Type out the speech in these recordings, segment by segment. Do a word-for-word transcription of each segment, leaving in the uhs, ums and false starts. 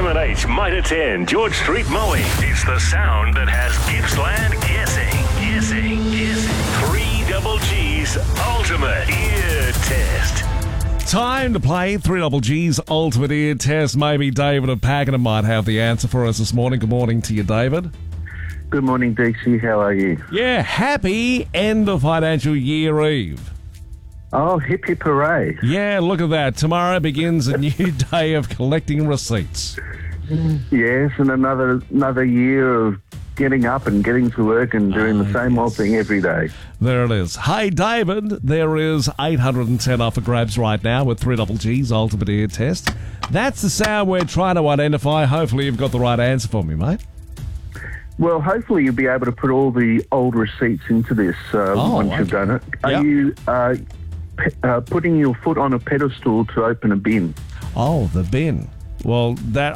M and H might attend George Street Mowing. It's the sound that has Gippsland guessing, guessing, guessing. Three Double G's Ultimate Ear Test. Time to play Three Double G's Ultimate Ear Test. Maybe David of Pakenham might have the answer for us this morning. Good morning to you, David. Good morning, Dixie. How are you? Yeah, happy end of financial year eve. Oh, hip hip hooray. Yeah, look at that. Tomorrow begins a new day of collecting receipts. Yes, and another another year of getting up and getting to work and doing Oh, the same yes. old thing every day. There it is. Hey, David, there is eight hundred ten off for grabs right now with Three Double G's Ultimate Ear Test. That's the sound we're trying to identify. Hopefully you've got the right answer for me, mate. Well, hopefully you'll be able to put all the old receipts into this uh, Oh, once okay. you've done it. Are Yep. you uh, pe- uh, putting your foot on a pedestal to open a bin? Oh, the bin. Well, that...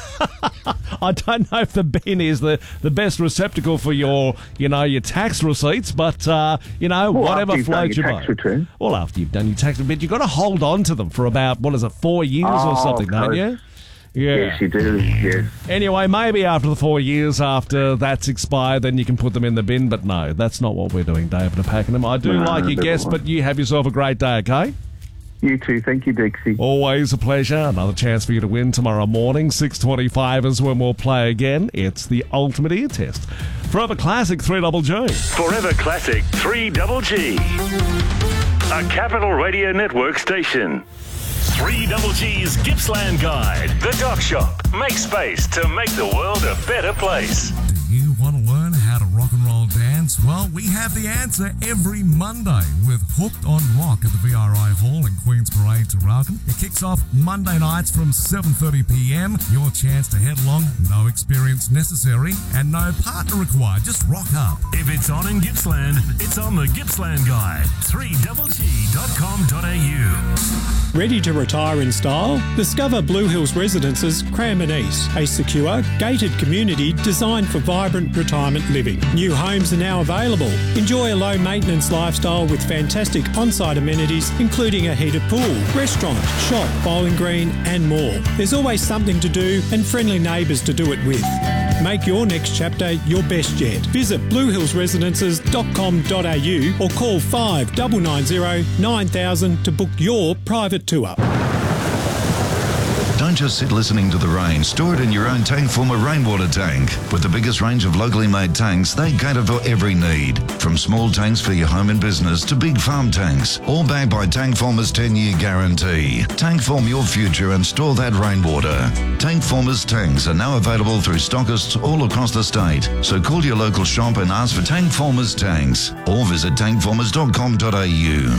I don't know if the bin is the, the best receptacle for your, you know, your tax receipts, but, uh, you know, Well, whatever after you've done floats your your tax boat. return. Well, after you've done your tax return, but you've got to hold on to them for about, what is it, four years or Oh, something, don't close. you? Yeah. Yes, you do, yes. Anyway, maybe after the four years after that's expired, then you can put them in the bin, but no, that's not what we're doing, David of Pakenham. I do No, like your never guess, mind. but you have yourself a great day, okay? You too. Thank you, Dixie. Always a pleasure. Another chance for you to win tomorrow morning. six twenty-five is when we'll play again. It's the Ultimate Ear Test. Forever Classic three Double G. Forever Classic three Double G. A Capital Radio Network station. three Double G's Gippsland Guide. The Doc Shop. Make space to make the world a better place. Do you want to learn how to rock and roll dance? Well, we have the answer every Monday with Hooked on Rock at the V R I Hall in Queen's Parade, Traralgon. It kicks off Monday nights from seven thirty p m. Your chance to head along, no experience necessary and no partner required. Just rock up. If it's on in Gippsland, it's on the Gippsland Guide. three double G dot com dot a u. Ready to retire in style? Discover Blue Hills Residences Cranbourne East, a secure, gated community designed for vibrant retirement living. New homes are now available. Enjoy a low-maintenance lifestyle with fantastic on-site amenities, including a heated pool, restaurant, shop, bowling green, and more. There's always something to do and friendly neighbours to do it with. Make your next chapter your best yet. Visit blue hills residences dot com dot a u or call five nine nine zero nine thousand to book your private tour. Don't just sit listening to the rain. Store it in your own tank former rainwater tank. With the biggest range of locally made tanks, they cater for every need. From small tanks for your home and business to big farm tanks. All backed by Tankformer's ten-year guarantee. Tankform your future and store that rainwater. Tankformer's tanks are now available through stockists all across the state. So call your local shop and ask for Tankformer's tanks. Or visit tankformers dot com dot a u.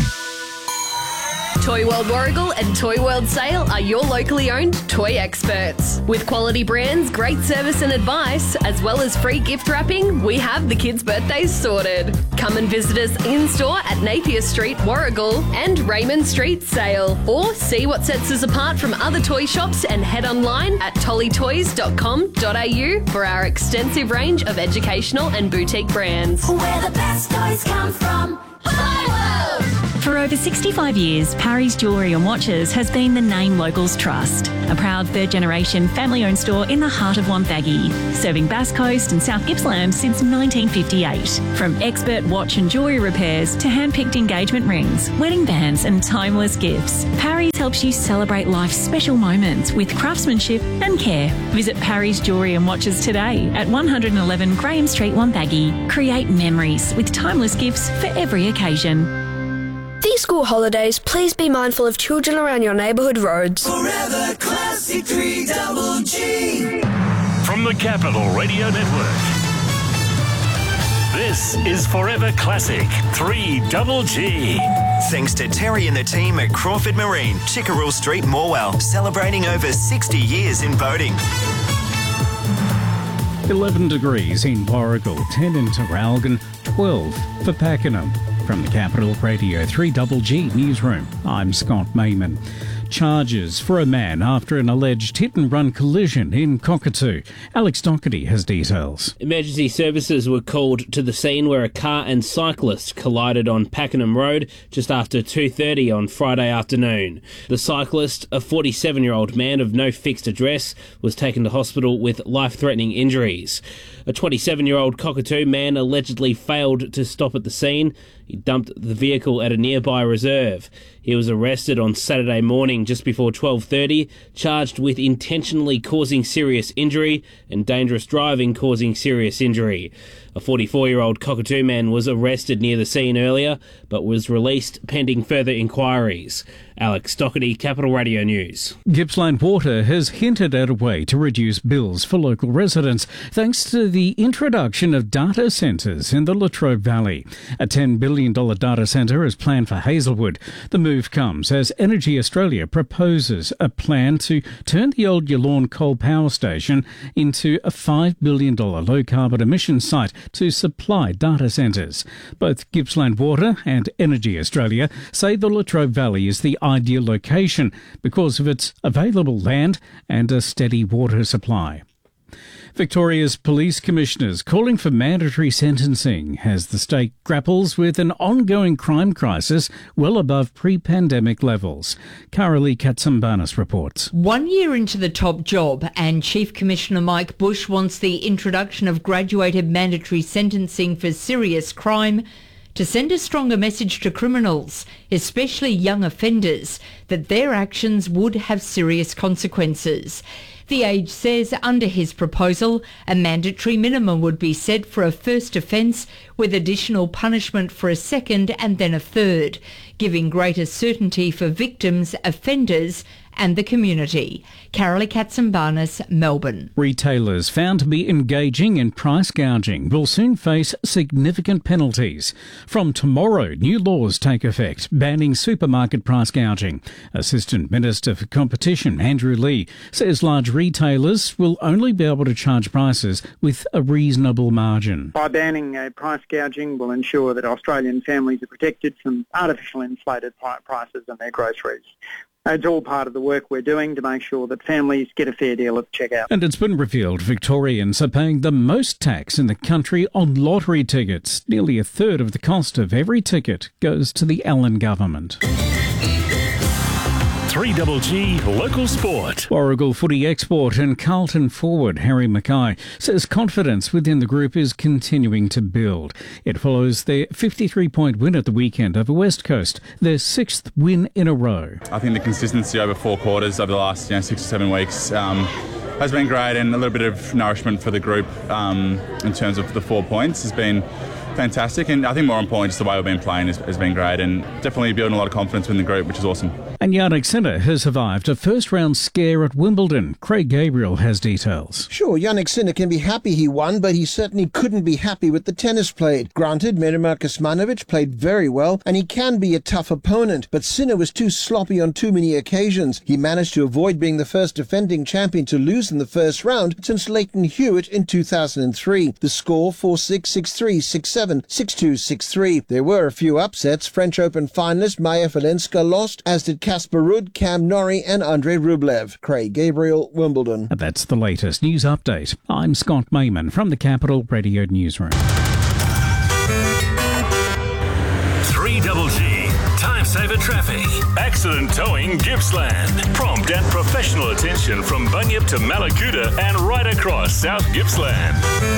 Toy World Warragul and Toy World Sale are your locally owned toy experts. With quality brands, great service and advice, as well as free gift wrapping, we have the kids' birthdays sorted. Come and visit us in-store at Napier Street, Warragul and Raymond Street, Sale. Or see what sets us apart from other toy shops and head online at tolly toys dot com dot a u for our extensive range of educational and boutique brands. Where the best toys come from. Toy World! For over sixty-five years, Parry's Jewellery and Watches has been the name locals trust. A proud third-generation family-owned store in the heart of Wonthaggi, serving Bass Coast and South Gippsland since nineteen fifty-eight. From expert watch and jewellery repairs to hand-picked engagement rings, wedding bands and timeless gifts, Parry's helps you celebrate life's special moments with craftsmanship and care. Visit Parry's Jewellery and Watches today at one eleven Graham Street, Wonthaggi. Create memories with timeless gifts for every occasion. These school holidays, please be mindful of children around your neighbourhood roads. Forever Classic three Double G. From the Capital Radio Network. This is Forever Classic three Double G. Thanks to Terry and the team at Crawford Marine, Chickerell Street, Morwell, celebrating over sixty years in boating. eleven degrees in Warragul, ten in Traralgon, twelve for Pakenham. From the Capital Radio three Double G Newsroom, I'm Scott Mayman. charges for a man after an alleged hit-and-run collision in Cockatoo. Alex Doherty has details. Emergency services were called to the scene where a car and cyclist collided on Pakenham Road just after two thirty on Friday afternoon. The cyclist, a forty-seven-year-old man of no fixed address, was taken to hospital with life-threatening injuries. A twenty-seven-year-old Cockatoo man allegedly failed to stop at the scene. He dumped the vehicle at a nearby reserve. He was arrested on Saturday morning just before twelve thirty, charged with intentionally causing serious injury and dangerous driving causing serious injury. A forty-four-year-old Cockatoo man was arrested near the scene earlier, but was released pending further inquiries. Alex Doherty, Capital Radio News. Gippsland Water has hinted at a way to reduce bills for local residents thanks to the introduction of data centres in the Latrobe Valley. A ten billion dollars data centre is planned for Hazelwood. The move comes as Energy Australia proposes a plan to turn the old Yallourn coal power station into a five billion dollars low-carbon emissions site to supply data centres. Both Gippsland Water and Energy Australia say the Latrobe Valley is the ideal location because of its available land and a steady water supply. Victoria's police commissioners calling for mandatory sentencing as the state grapples with an ongoing crime crisis well above pre-pandemic levels. Carolee Katsambanis reports. One year into the top job, and Chief Commissioner Mike Bush wants the introduction of graduated mandatory sentencing for serious crime to send a stronger message to criminals, especially young offenders, that their actions would have serious consequences. The Age says under his proposal, a mandatory minimum would be set for a first offence with additional punishment for a second and then a third, giving greater certainty for victims, offenders and the community. Carolee Katsambanis, Melbourne. Retailers found to be engaging in price gouging will soon face significant penalties. From tomorrow, new laws take effect, banning supermarket price gouging. Assistant Minister for Competition, Andrew Lee, says large retailers will only be able to charge prices with a reasonable margin. By banning uh, price gouging will ensure that Australian families are protected from artificial inflated prices on their groceries. It's all part of the work we're doing to make sure that families get a fair deal at checkout. And it's been revealed Victorians are paying the most tax in the country on lottery tickets. Nearly a third of the cost of every ticket goes to the Allen government. three G G Local Sport. Warragul footy export and Carlton forward Harry Mackay says confidence within the group is continuing to build. It follows their fifty-three point win at the weekend over West Coast, their sixth win in a row. I think the consistency over four quarters over the last you know, six or seven weeks um, has been great, and a little bit of nourishment for the group um, in terms of the four points has been fantastic, and I think more importantly just the way we've been playing has, has been great, and definitely building a lot of confidence within the group, which is awesome. And Yannick Sinner has survived a first round scare at Wimbledon. Craig Gabriel has details. Sure, Yannick Sinner can be happy he won, but he certainly couldn't be happy with the tennis played. Granted, Mirimir Kecmanovic played very well, and he can be a tough opponent, but Sinner was too sloppy on too many occasions. He managed to avoid being the first defending champion to lose in the first round since Leighton Hewitt in two thousand three. The score four six, six three, six seven, six two, six three. There were a few upsets. French Open finalist Maya Falenska lost, as did Casper Ruud, Cam Norrie and Andrei Rublev. Craig Gabriel, Wimbledon. And that's the latest news update. I'm Scott Mayman from the Capital Radio Newsroom. three G G Time Saver Traffic. Accident Towing Gippsland. Prompt and professional attention from Bunyip to Malakuta and right across South Gippsland.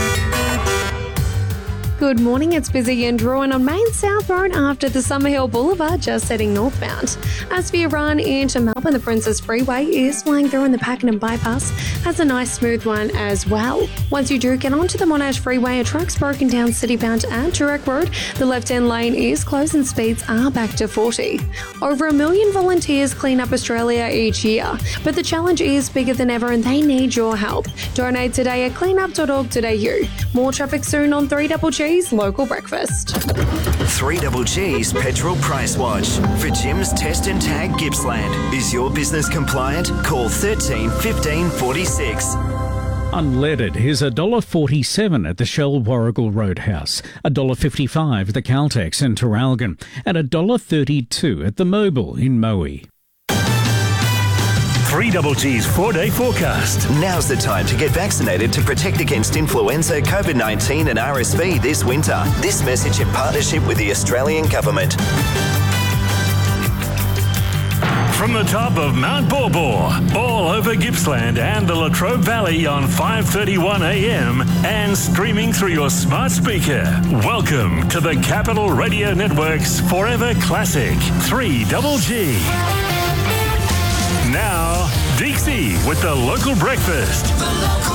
Good morning, it's busy and drawing on Main South Road after the Summerhill Boulevard, just heading northbound. As for your run into Melbourne, the Princess Freeway is flying through and the Pakenham Bypass has a nice smooth one as well. Once you do get onto the Monash Freeway, a truck's broken down citybound at Turek Road. The left-hand lane is closed and speeds are back to forty. Over a million volunteers clean up Australia each year, but the challenge is bigger than ever and they need your help. Donate today at cleanup dot org dot a u. More traffic soon on three G G Local Breakfast. three G G's Petrol Price Watch. For Jim's Test and Tag Gippsland. Is your business compliant? Call thirteen fifteen forty-six. Unleaded is one dollar forty-seven at the Shell Warragul Roadhouse, one dollar fifty-five at the Caltex in Traralgon, and one dollar thirty-two at the Mobile in Moe. three G's four-day forecast. Now's the time to get vaccinated to protect against influenza, COVID nineteen and R S V this winter. This message in partnership with the Australian Government. From the top of Mount Borbor, all over Gippsland and the Latrobe Valley on five thirty-one a m and streaming through your smart speaker. Welcome to the Capital Radio Network's Forever Classic three G. Now, Dixie with the local breakfast.